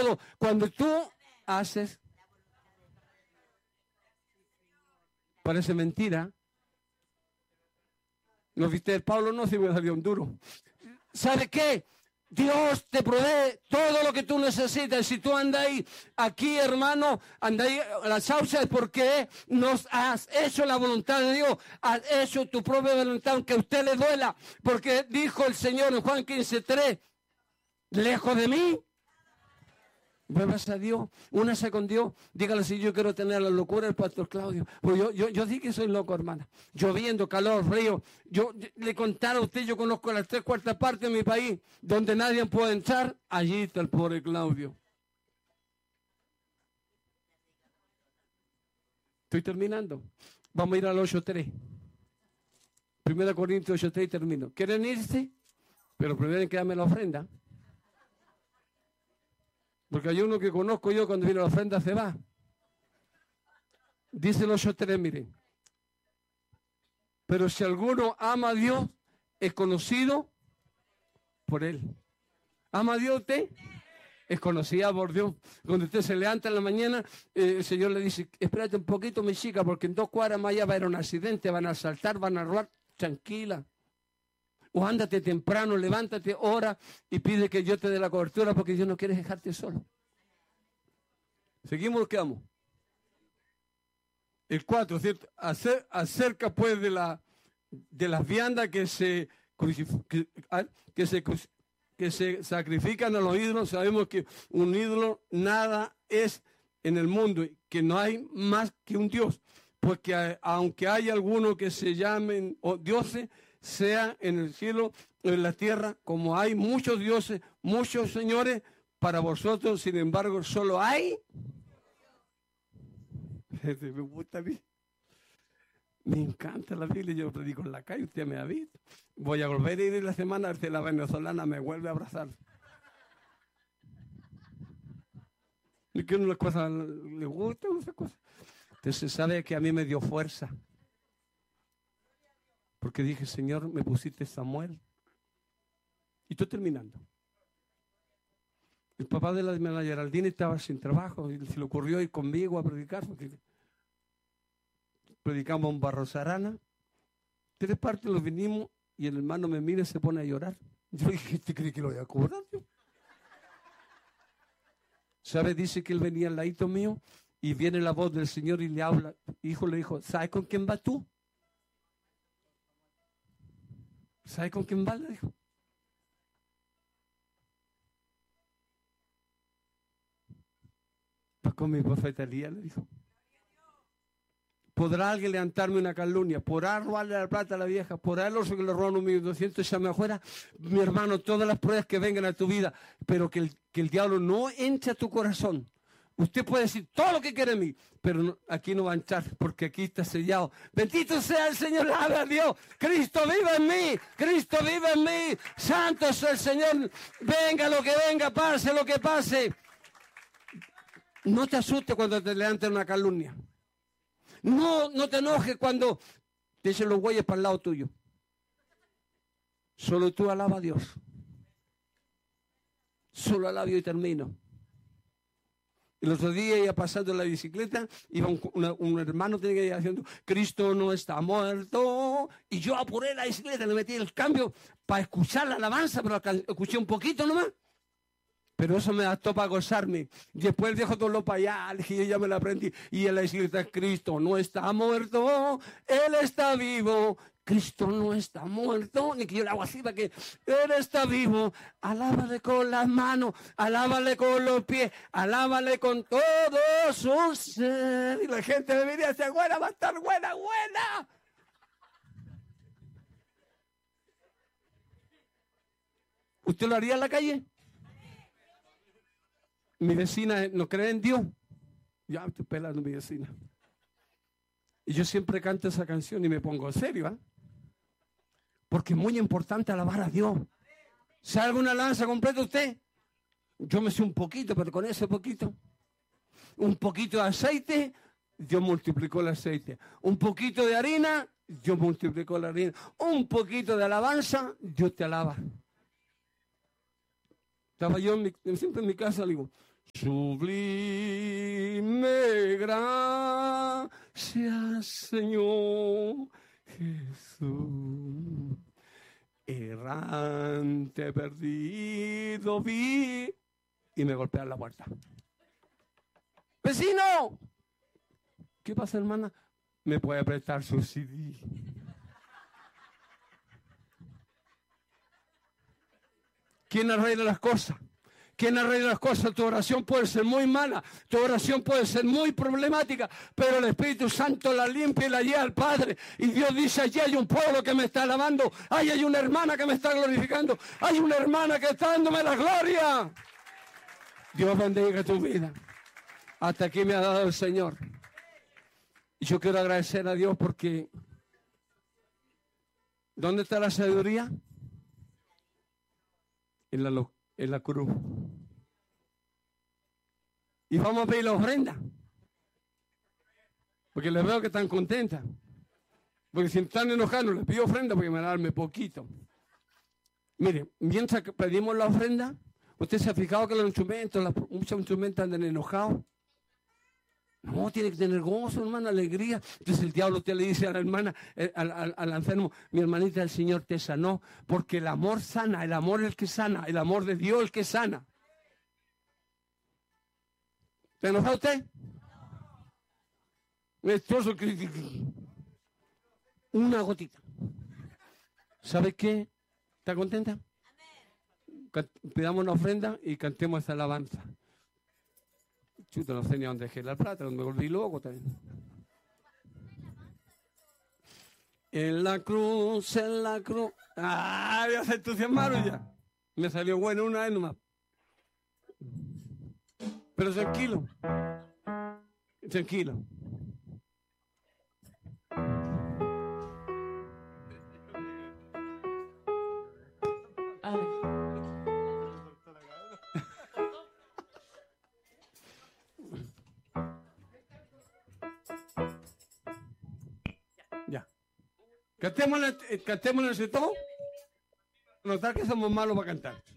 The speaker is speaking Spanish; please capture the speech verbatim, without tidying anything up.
todo. Cuando tú haces, parece mentira. ¿No viste? El Pablo no se me salió un duro. ¿Sabe qué? Dios te provee todo lo que tú necesitas. Si tú andas ahí, aquí, hermano, andas ahí a la sauce, es porque nos has hecho la voluntad de Dios. Has hecho tu propia voluntad, aunque a usted le duela. Porque dijo el Señor en Juan quince tres, lejos de mí. Vuelvas a Dios, únase con Dios, dígale si yo quiero tener la locura del pastor Claudio. Pues yo, yo, yo dije que soy loco, hermana. Lloviendo, calor, frío. Yo, yo le contara a usted, yo conozco las tres cuartas partes de mi país, donde nadie puede entrar. Allí está el pobre Claudio. Estoy terminando. Vamos a ir al ocho tres. Primera Corintios ocho tres y termino. ¿Quieren irse? Pero primero hay que darme la ofrenda. Porque hay uno que conozco yo, cuando viene la ofrenda se va. Dice el ocho tres, miren. Pero si alguno ama a Dios, es conocido por Él. ¿Ama a Dios usted? Es conocida por Dios. Cuando usted se levanta en la mañana, eh, el Señor le dice, espérate un poquito, mi chica, porque en dos cuadras más allá va a haber un accidente, van a asaltar, van a robar. Tranquila. O ándate temprano, levántate, ora y pide que yo te dé la cobertura porque Dios no quiere dejarte solo. Seguimos, quedamos. El cuatro, ¿cierto? Acer, acerca pues de la de las viandas que se que, que se que se sacrifican a los ídolos. Sabemos que un ídolo nada es en el mundo, que no hay más que un Dios. Porque aunque hay algunos que se llamen oh, dioses, sea en el cielo o en la tierra, como hay muchos dioses, muchos señores, para vosotros, sin embargo, solo hay. Me gusta a mí. Me encanta la Biblia, yo lo predico en la calle, usted me ha visto. Voy a volver a ir la semana a ver si la venezolana me vuelve a abrazar. Y que una cosa le gusta, esa cosa. Entonces sabe que a mí me dio fuerza. Porque dije, Señor, me pusiste Samuel. Y estoy terminando. El papá de la hermana Geraldine estaba sin trabajo y se le ocurrió ir conmigo a predicar. Porque predicamos en Barros Arana. Tres partes los vinimos y el hermano me mira y se pone a llorar. Yo dije, ¿te crees que lo voy a cobrar? ¿Sabe? Dice que él venía al ladito mío y viene la voz del Señor y le habla. Hijo le dijo, ¿sabes con quién vas tú? ¿Sabe con quién va? Le dijo. Pues con mi profeta Elías, le dijo. ¿Podrá alguien levantarme una calumnia? ¿Podrá robarle la plata a la vieja? ¿Podrá el oso que le roban un millón doscientos echarme afuera? Mi hermano, todas las pruebas que vengan a tu vida, pero que el, que el diablo no entre a tu corazón. Usted puede decir todo lo que quiere de mí, pero no, aquí no va a entrar, porque aquí está sellado. Bendito sea el Señor, alabe a Dios. Cristo vive en mí, Cristo vive en mí. Santo es el Señor. Venga lo que venga, pase lo que pase. No te asustes cuando te levanten una calumnia. No, no te enojes cuando te echen los güeyes para el lado tuyo. Solo tú alaba a Dios. Solo alaba y termino. El otro día iba pasando en la bicicleta, iba un, una, un hermano tenía que ir haciendo, Cristo no está muerto, y yo apuré la bicicleta, le metí el cambio para escuchar la alabanza, pero escuché un poquito nomás. Pero eso me bastó para gozarme. Después el viejo todo para allá, y yo ya me lo aprendí. Y en la bicicleta, Cristo no está muerto, Él está vivo. Cristo no está muerto, ni que yo le hago así para que Él está vivo. Alábale con las manos, alábale con los pies, alábale con todo su ser. Y la gente debería decir, buena, va a estar buena, buena. ¿Usted lo haría en la calle? Mi vecina no cree en Dios. Ya estoy pelando a mi vecina. Y yo siempre canto esa canción y me pongo serio, ¿eh? Porque es muy importante alabar a Dios. ¿Sabe alguna alabanza completa usted? Yo me sé un poquito, pero con ese poquito. Un poquito de aceite, Dios multiplicó el aceite. Un poquito de harina, Dios multiplicó la harina. Un poquito de alabanza, Dios te alaba. Estaba yo en mi, siempre en mi casa, le digo, Sublime gracias, Señor Jesús. Errante, perdido, vi. Y me golpean la puerta. ¡Vecino! ¿Qué pasa, hermana? ¿Me puede prestar su C D? ¿Quién arregla las cosas? ¿Quién arregla las cosas? Tu oración puede ser muy mala, tu oración puede ser muy problemática, pero el Espíritu Santo la limpia y la lleva al Padre. Y Dios dice, allí hay un pueblo que me está alabando, ahí hay una hermana que me está glorificando, hay una hermana que está dándome la gloria. Dios bendiga tu vida. Hasta aquí me ha dado el Señor. Y yo quiero agradecer a Dios porque ¿dónde está la sabiduría? En la, en la cruz. Y vamos a pedir la ofrenda. Porque les veo que están contentas. Porque si están enojados, les pido ofrenda porque me van a darme poquito. Mire, mientras que pedimos la ofrenda, ¿usted se ha fijado que los instrumentos, los, muchos instrumentos andan enojados? No, tiene que tener gozo, hermana, alegría. Entonces el diablo te le dice a la hermana, eh, al, al, al enfermo, mi hermanita, el Señor te sanó, porque el amor sana, el amor es el que sana, el amor de Dios es el que sana. ¿Te enoja usted? Esposo, una gotita. ¿Sabe qué? ¿Está contenta? Pidamos una ofrenda y cantemos esta alabanza. Chuta, no sé ni dónde dejé la plata, me volví loco también. En la cruz, en la cruz. ¡Ah! Ya se entusiasmaron ya. Me salió bueno una vez nomás. Pero tranquilo. Tranquilo. Ya. Cantémosle, cantémosle ese todo. Notar que somos malos para cantar.